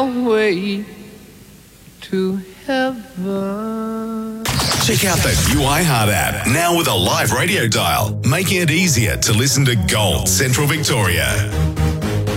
way to heaven. Check out the new iHeart app, now with a live radio dial, making it easier to listen to Gold Central Victoria.